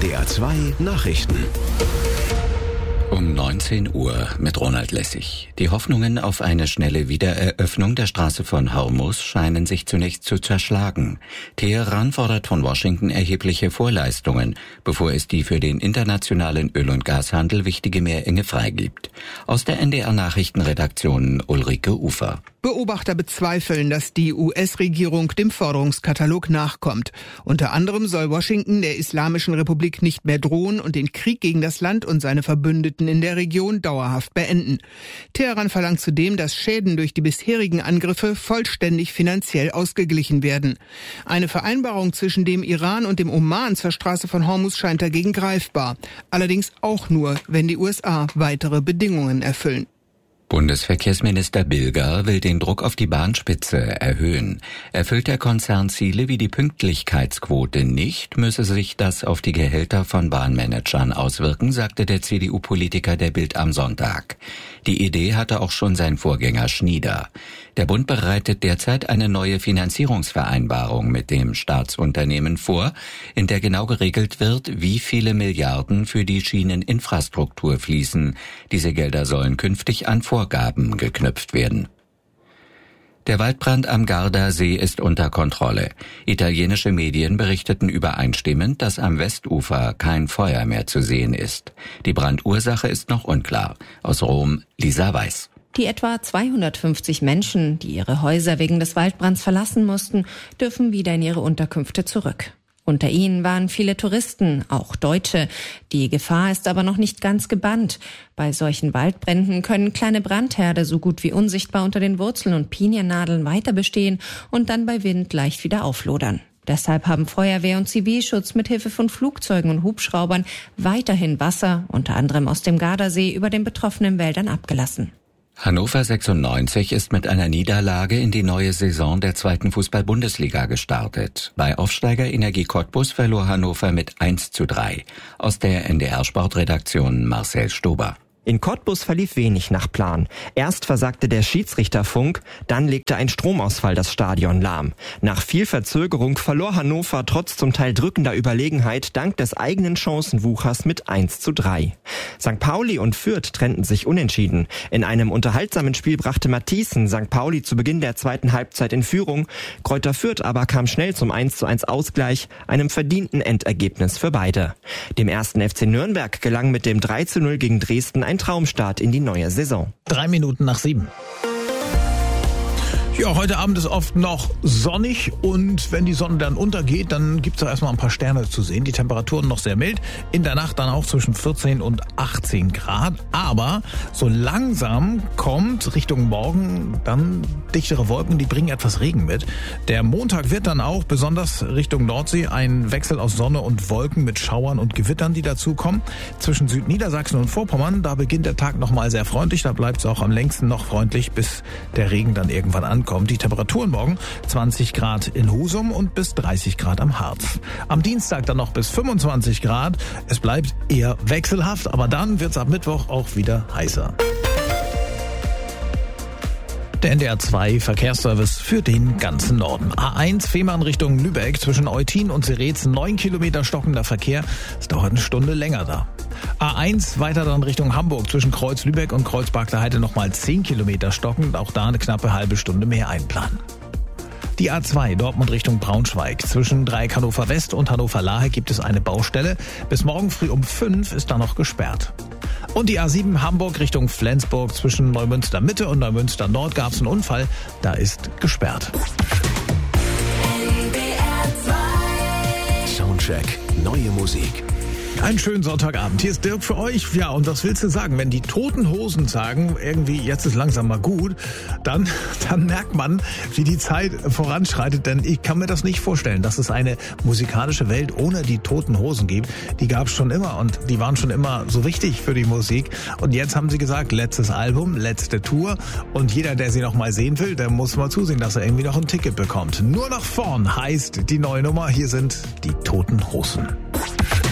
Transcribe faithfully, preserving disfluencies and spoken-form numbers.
D R zwei Nachrichten. Um neunzehn Uhr mit Ronald Lessig. Die Hoffnungen auf eine schnelle Wiedereröffnung der Straße von Hormuz scheinen sich zunächst zu zerschlagen. Teheran fordert von Washington erhebliche Vorleistungen, bevor es die für den internationalen Öl- und Gashandel wichtige Meerenge freigibt. Aus der N D R-Nachrichtenredaktion Ulrike Ufer. Beobachter bezweifeln, dass die U S-Regierung dem Forderungskatalog nachkommt. Unter anderem soll Washington der Islamischen Republik nicht mehr drohen und den Krieg gegen das Land und seine Verbündeten in der Region dauerhaft beenden. Teheran verlangt zudem, dass Schäden durch die bisherigen Angriffe vollständig finanziell ausgeglichen werden. Eine Vereinbarung zwischen dem Iran und dem Oman zur Straße von Hormuz scheint dagegen greifbar. Allerdings auch nur, wenn die U S A weitere Bedingungen erfüllen. Bundesverkehrsminister Bilger will den Druck auf die Bahnspitze erhöhen. Erfüllt der Konzern Ziele wie die Pünktlichkeitsquote nicht, müsse sich das auf die Gehälter von Bahnmanagern auswirken, sagte der C D U-Politiker der Bild am Sonntag. Die Idee hatte auch schon sein Vorgänger Schnieder. Der Bund bereitet derzeit eine neue Finanzierungsvereinbarung mit dem Staatsunternehmen vor, in der genau geregelt wird, wie viele Milliarden für die Schieneninfrastruktur fließen. Diese Gelder sollen künftig an Vorgaben geknüpft werden. Der Waldbrand am Gardasee ist unter Kontrolle. Italienische Medien berichteten übereinstimmend, dass am Westufer kein Feuer mehr zu sehen ist. Die Brandursache ist noch unklar. Aus Rom, Lisa Weiß. Die etwa zweihundertfünfzig Menschen, die ihre Häuser wegen des Waldbrands verlassen mussten, dürfen wieder in ihre Unterkünfte zurück. Unter ihnen waren viele Touristen, auch Deutsche. Die Gefahr ist aber noch nicht ganz gebannt. Bei solchen Waldbränden können kleine Brandherde so gut wie unsichtbar unter den Wurzeln und Piniennadeln weiter bestehen und dann bei Wind leicht wieder auflodern. Deshalb haben Feuerwehr und Zivilschutz mit Hilfe von Flugzeugen und Hubschraubern weiterhin Wasser, unter anderem aus dem Gardasee, über den betroffenen Wäldern abgelassen. Hannover sechsundneunzig ist mit einer Niederlage in die neue Saison der zweiten Fußball-Bundesliga gestartet. Bei Aufsteiger Energie Cottbus verlor Hannover mit eins zu drei. Aus der N D R-Sportredaktion Marcel Stober. In Cottbus verlief wenig nach Plan. Erst versagte der Schiedsrichterfunk, dann legte ein Stromausfall das Stadion lahm. Nach viel Verzögerung verlor Hannover trotz zum Teil drückender Überlegenheit dank des eigenen Chancenwuchers mit eins zu drei. Sankt Pauli und Fürth trennten sich unentschieden. In einem unterhaltsamen Spiel brachte Matthiesen Sankt Pauli zu Beginn der zweiten Halbzeit in Führung. Kräuter Fürth aber kam schnell zum eins zu eins Ausgleich, einem verdienten Endergebnis für beide. Dem ersten F C Nürnberg gelang mit dem drei zu null gegen Dresden ein Traumstart in die neue Saison. Drei Minuten nach sieben. Ja, heute Abend ist oft noch sonnig und wenn die Sonne dann untergeht, dann gibt es auch erstmal ein paar Sterne zu sehen. Die Temperaturen noch sehr mild. In der Nacht dann auch zwischen vierzehn und achtzehn Grad. Aber so langsam kommt Richtung Morgen dann dichtere Wolken, die bringen etwas Regen mit. Der Montag wird dann auch besonders Richtung Nordsee ein Wechsel aus Sonne und Wolken mit Schauern und Gewittern, die dazukommen. Zwischen Südniedersachsen und Vorpommern, da beginnt der Tag nochmal sehr freundlich. Da bleibt es auch am längsten noch freundlich, bis der Regen dann irgendwann ankommt. Kommt die Temperaturen morgen zwanzig Grad in Husum und bis dreißig Grad am Harz. Am Dienstag dann noch bis fünfundzwanzig Grad. Es bleibt eher wechselhaft, aber dann wird es ab Mittwoch auch wieder heißer. Der N D R zwei Verkehrsservice für den ganzen Norden. A eins Fehmarn Richtung Lübeck zwischen Eutin und Seretz, neun Kilometer stockender Verkehr. Es dauert eine Stunde länger da. A eins weiter dann Richtung Hamburg zwischen Kreuz Lübeck und Kreuz Barkler Heide nochmal zehn Kilometer stockend. Auch da eine knappe halbe Stunde mehr einplanen. Die A zwei Dortmund Richtung Braunschweig. Zwischen Dreieck Hannover West und Hannover Lahe gibt es eine Baustelle. Bis morgen früh um fünf ist da noch gesperrt. Und die A sieben Hamburg Richtung Flensburg zwischen Neumünster Mitte und Neumünster Nord gab es einen Unfall. Da ist gesperrt. Soundcheck, neue Musik. Einen schönen Sonntagabend. Hier ist Dirk für euch. Ja, und was willst du sagen? Wenn die Toten Hosen sagen, irgendwie jetzt ist langsam mal gut, dann, dann merkt man, wie die Zeit voranschreitet. Denn ich kann mir das nicht vorstellen, dass es eine musikalische Welt ohne die Toten Hosen gibt. Die gab es schon immer und die waren schon immer so wichtig für die Musik. Und jetzt haben sie gesagt, letztes Album, letzte Tour. Und jeder, der sie noch mal sehen will, der muss mal zusehen, dass er irgendwie noch ein Ticket bekommt. Nur nach vorn heißt die neue Nummer. Hier sind die Toten Hosen.